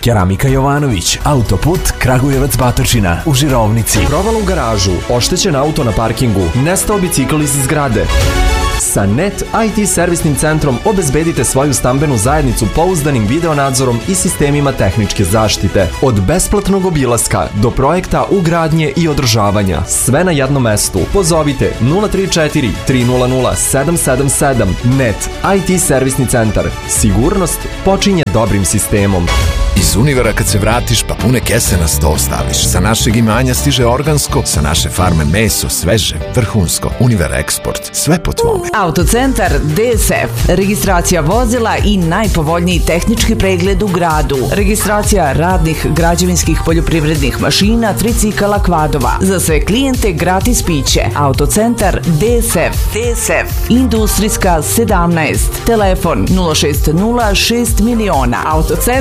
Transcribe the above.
Keramika Jovanović, autoput Kragujevac Batočina u Žirovnici. Provalu garažu, oštećen auto na parkingu, nestao bicikl iz zgrade. Sa NET IT servisnim centrom obezbedite svoju stambenu zajednicu pouzdanim videonadzorom i sistemima tehničke zaštite. Od besplatnog obilaska do projekta ugradnje i održavanja. Sve na jednom mestu. Pozovite 034 300 777. NET IT servisni centar. Sigurnost počinje dobrim sistemom. Iz Univera kad se vratiš pa pune kese na sto staviš. Sa našeg imanja stiže organsko, sa naše farme meso, sveže, vrhunsko. Univer Eksport, sve po tvome. Autocentar DSF. Registracija vozila i najpovoljniji tehnički pregled u gradu. Registracija radnih, građevinskih, poljoprivrednih mašina, tricikala, kvadova. Za sve klijente gratis piće. Autocentar DSF. Industrijska 17. Telefon 060 6 miliona. Autocentar